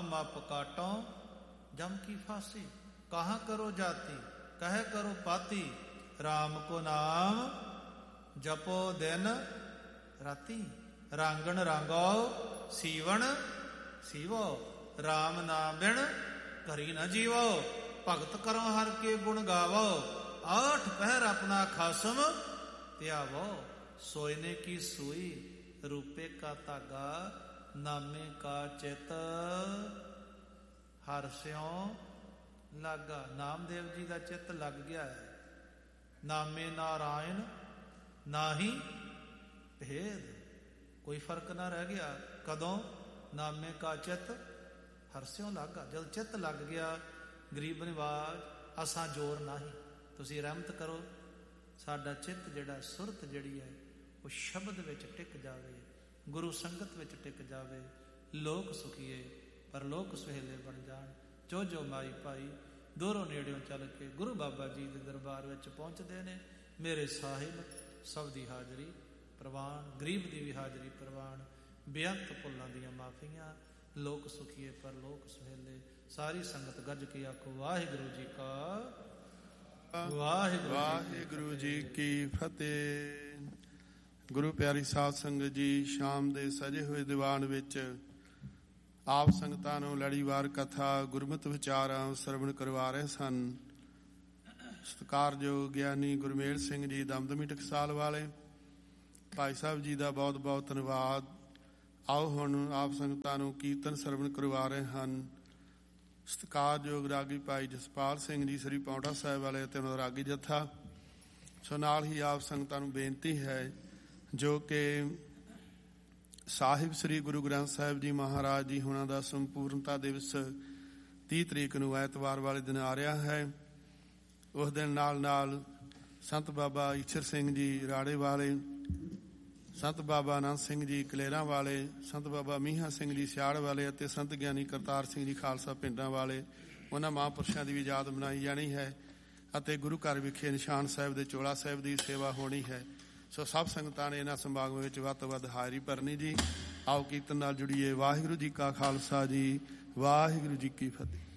मप काटो जम की फांसी। कहाँ करो जाति कहे करो पाती, राम को नाम जपो दिन राती। रांगण रांगो सीवन सीवो, राम नाम बिन करी न जीवो। भगत करो हर के गुण गावो, आठ पहर अपना खासम त्यावो। सोयने की सुई रूपे का धागा, नामे का चित हर स्यों लागा। नामदेव जी का चित लग गया है। नामे नारायण नाही भेद, कोई फर्क ना रह गया। कदों नामे का चित हरस्यों लागा। जब चित लग गया गरीब निवाज असां जोर नाही, तुसीं रहमत करो साडा चित जिहड़ा सुरत जिहड़ी है वो शब्द विच टिक जावे, गुरु संगत विच टिक जावे। लोक सुखीए पर लोक सुहेले बन जाण। जो जो माई भाई दूरों नेड़ियों चल के गुरु बाबा जी के दरबार विच पहुँचते ने, मेरे साहिब सब दी हाजरी प्रवान, गरीब दी भी हाजरी प्रवान। बेअंत भुल्लां दियां माफियां। लोक सुखीए पर लोक सुहेले। सारी संगत गज के आखो वाहिगुरु जी का वाहिगुरु जी की फतेह। गुरु प्यारी साध संगत जी, शाम ਦੇ ਸਜੇ ਹੋਏ ਦੀਵਾਨ ਵਿੱਚ ਆਪ ਸੰਗਤਾਂ ਨੂੰ ਲੜੀਵਾਰ ਕਥਾ ਗੁਰਮਤਿ ਵਿਚਾਰਾਂ ਸਰਵਣ ਕਰਵਾ ਰਹੇ ਸਨ। ਸਤਿਕਾਰਯੋਗ ਗਿਆਨੀ ਗੁਰਮੇਲ ਸਿੰਘ ਜੀ ਦਮਦਮੀ ਟਕਸਾਲ ਵਾਲੇ ਭਾਈ ਸਾਹਿਬ ਜੀ ਦਾ ਬਹੁਤ ਬਹੁਤ ਧੰਨਵਾਦ। ਆਓ ਹੁਣ ਆਪ ਸੰਗਤਾਂ ਨੂੰ ਕੀਰਤਨ ਸਰਵਣ ਕਰਵਾ ਰਹੇ ਹਨ ਸਤਿਕਾਰਯੋਗ ਰਾਗੀ ਭਾਈ ਜਸਪਾਲ ਸਿੰਘ ਜੀ ਸ੍ਰੀ ਪਾਉਂਟਾ ਸਾਹਿਬ ਵਾਲੇ ਅਤੇ ਉਹਨਾਂ ਦਾ ਰਾਗੀ ਜੱਥਾ। ਸੋ ਨਾਲ ਹੀ ਆਪ ਸੰਗਤਾਂ ਨੂੰ ਬੇਨਤੀ ਹੈ ਜੋ ਕਿ ਸਾਹਿਬ ਸ੍ਰੀ ਗੁਰੂ ਗ੍ਰੰਥ ਸਾਹਿਬ ਜੀ ਮਹਾਰਾਜ ਜੀ ਹੁਣਾਂ ਦਾ ਸੰਪੂਰਨਤਾ ਦਿਵਸ 30 ਤਰੀਕ ਨੂੰ ਐਤਵਾਰ ਵਾਲੇ ਦਿਨ ਆ ਰਿਹਾ ਹੈ। ਉਸ ਦਿਨ ਨਾਲ ਨਾਲ ਸੰਤ ਬਾਬਾ ਈਸ਼ਰ ਸਿੰਘ ਜੀ ਰਾੜੇ ਵਾਲੇ, ਸੰਤ ਬਾਬਾ ਆਨੰਦ ਸਿੰਘ ਜੀ ਕਲੇਰਾਂ ਵਾਲੇ, ਸੰਤ ਬਾਬਾ ਮੀਹਾਂ ਸਿੰਘ ਜੀ ਸਿਆੜ ਵਾਲੇ ਅਤੇ ਸੰਤ ਗਿਆਨੀ ਕਰਤਾਰ ਸਿੰਘ ਜੀ ਖਾਲਸਾ ਪਿੰਡਾਂ ਵਾਲੇ, ਉਹਨਾਂ ਮਹਾਂਪੁਰਸ਼ਾਂ ਦੀ ਵੀ ਯਾਦ ਮਨਾਈ ਜਾਣੀ ਹੈ ਅਤੇ ਗੁਰੂ ਘਰ ਵਿਖੇ ਨਿਸ਼ਾਨ ਸਾਹਿਬ ਦੇ ਚੋਲਾ ਸਾਹਿਬ ਦੀ ਸੇਵਾ ਹੋਣੀ ਹੈ। ਸੋ ਸਭ ਸੰਗਤਾਂ ਨੇ ਇਹਨਾਂ ਸਮਾਗਮ ਵਿੱਚ ਵੱਧ ਤੋਂ ਵੱਧ ਹਾਜ਼ਰੀ ਭਰਨੀ ਜੀ। ਆਓ ਕੀਰਤਨ ਨਾਲ ਜੁੜੀਏ। ਵਾਹਿਗੁਰੂ ਜੀ ਕਾ ਖਾਲਸਾ ਜੀ, ਵਾਹਿਗੁਰੂ ਜੀ ਕੀ ਫਤਿਹ।